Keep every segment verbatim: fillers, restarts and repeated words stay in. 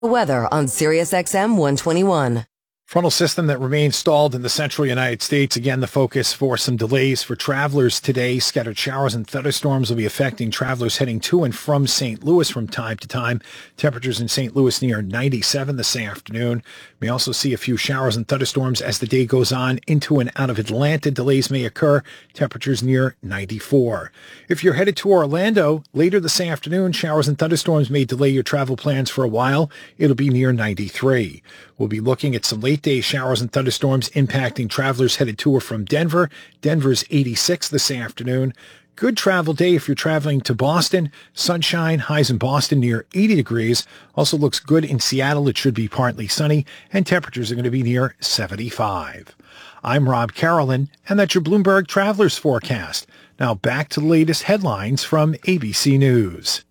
Weather on Sirius X M one twenty-one. Frontal system that remains stalled in the central United States. Again, the focus for some delays for travelers today. Scattered showers and thunderstorms will be affecting travelers heading to and from Saint Louis from time to time. Temperatures in Saint Louis near ninety-seven this afternoon. May also see a few showers and thunderstorms as the day goes on into and out of Atlanta. Delays may occur. Temperatures near ninety-four. If you're headed to Orlando later this afternoon, showers and thunderstorms may delay your travel plans for a while. It'll be near ninety-three. We'll be looking at some late day showers and thunderstorms impacting travelers headed to or from Denver. Denver's eighty-six this afternoon. Good travel day if you're traveling to Boston. Sunshine, highs in Boston near eighty degrees. Also looks good in Seattle. It should be partly sunny, and temperatures are going to be near seventy-five. I'm Rob Carolyn, and that's your Bloomberg Travelers Forecast. Now back to the latest headlines from A B C News.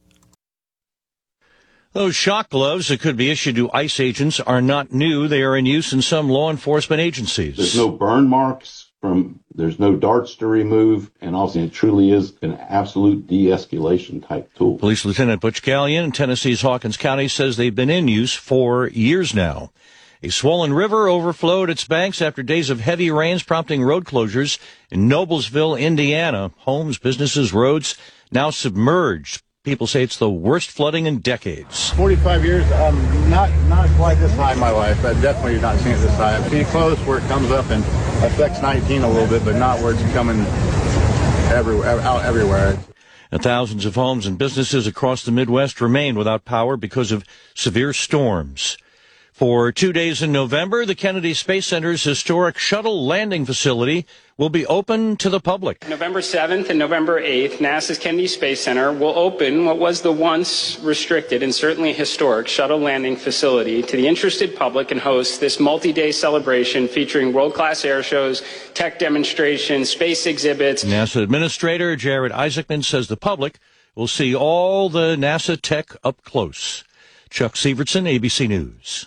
Those shock gloves that could be issued to ICE agents are not new. They are in use in some law enforcement agencies. There's no burn marks, from there's no darts to remove, and also it truly is an absolute de-escalation type tool. Police Lieutenant Butch Gallion in Tennessee's Hawkins County says they've been in use for years now. A swollen river overflowed its banks after days of heavy rains, prompting road closures in Noblesville, Indiana. Homes, businesses, roads now submerged. People say it's the worst flooding in decades. forty-five years, um, not not quite this high in my life, but definitely not seen it this high. I've seen it close where it comes up and affects nineteen a little bit, but not where it's coming everywhere, out everywhere. And thousands of homes and businesses across the Midwest remain without power because of severe storms. For two days in November, the Kennedy Space Center's historic shuttle landing facility will be open to the public. November seventh and November eighth, NASA's Kennedy Space Center will open what was the once restricted and certainly historic shuttle landing facility to the interested public and host this multi-day celebration featuring world-class air shows, tech demonstrations, space exhibits. NASA Administrator Jared Isaacman says the public will see all the NASA tech up close. Chuck Sievertson, A B C News.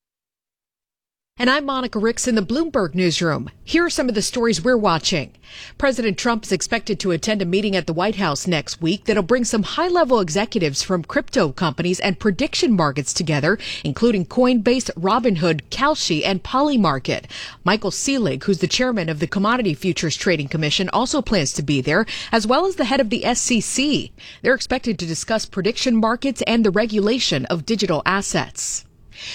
And I'm Monica Ricks in the Bloomberg Newsroom. Here are some of the stories we're watching. President Trump is expected to attend a meeting at the White House next week that'll bring some high-level executives from crypto companies and prediction markets together, including Coinbase, Robinhood, Kalshi, and Polymarket. Michael Selig, who's the chairman of the Commodity Futures Trading Commission, also plans to be there, as well as the head of the S E C. They're expected to discuss prediction markets and the regulation of digital assets.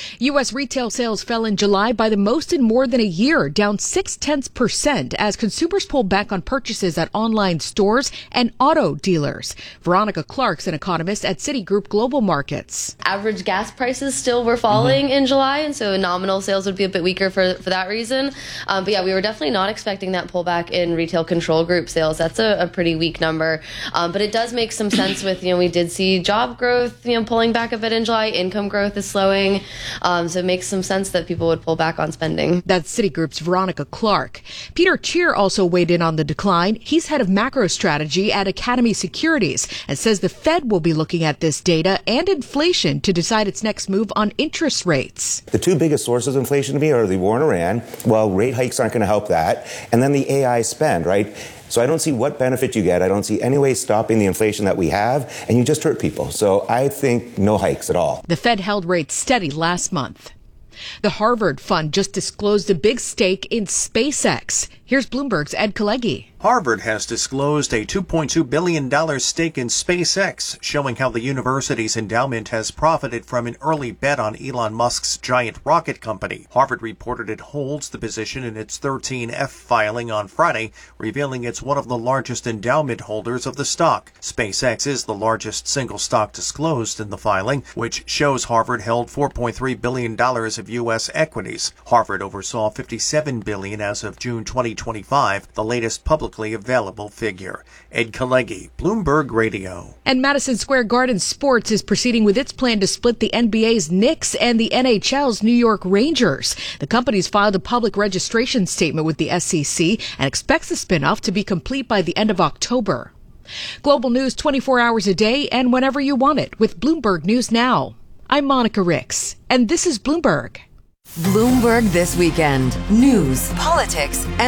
U S retail sales fell in July by the most in more than a year, down six-tenths percent as consumers pulled back on purchases at online stores and auto dealers. Veronica Clark's an economist at Citigroup Global Markets. Average gas prices still were falling mm-hmm. in July, and so nominal sales would be a bit weaker for, for that reason. Um, but yeah, we were definitely not expecting that pullback in retail control group sales. That's a, a pretty weak number. Um, but it does make some sense with, you know, we did see job growth, you know, pulling back a bit in July. Income growth is slowing. Um, so it makes some sense that people would pull back on spending. That's Citigroup's Veronica Clark. Peter Cheer also weighed in on the decline. He's head of macro strategy at Academy Securities and says the Fed will be looking at this data and inflation to decide its next move on interest rates. The two biggest sources of inflation to me are the war in Iran. Well, rate hikes aren't going to help that. And then the A I spend, right? So I don't see what benefit you get. I don't see any way stopping the inflation that we have, and you just hurt people. So I think no hikes at all. The Fed held rates steady last month. The Harvard Fund just disclosed a big stake in SpaceX. Here's Bloomberg's Ed Kalegi. Harvard has disclosed a two point two billion dollars stake in SpaceX, showing how the university's endowment has profited from an early bet on Elon Musk's giant rocket company. Harvard reported it holds the position in its thirteen F filing on Friday, revealing it's one of the largest endowment holders of the stock. SpaceX is the largest single stock disclosed in the filing, which shows Harvard held four point three billion dollars of U S equities. Harvard oversaw fifty-seven billion dollars as of June twenty twenty-five, the latest publicly available figure. Ed Kalegi, Bloomberg Radio. And Madison Square Garden Sports is proceeding with its plan to split the N B A's Knicks and the N H L's New York Rangers. The company's filed a public registration statement with the S E C and expects the spinoff to be complete by the end of October. Global news twenty-four hours a day and whenever you want it with Bloomberg News Now. I'm Monica Ricks, and this is Bloomberg. Bloomberg This Weekend. News, politics, and